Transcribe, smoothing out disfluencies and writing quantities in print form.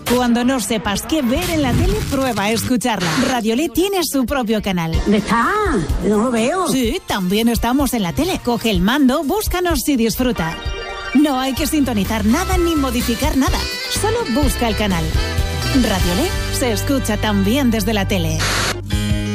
Cuando no sepas qué ver en la tele, prueba a escucharla. Radiolé tiene su propio canal. ¿Dónde está? No lo veo. Sí, también estamos en la tele. Coge el mando, búscanos y disfruta. No hay que sintonizar nada ni modificar nada. Solo busca el canal. Radiolé se escucha también desde la tele.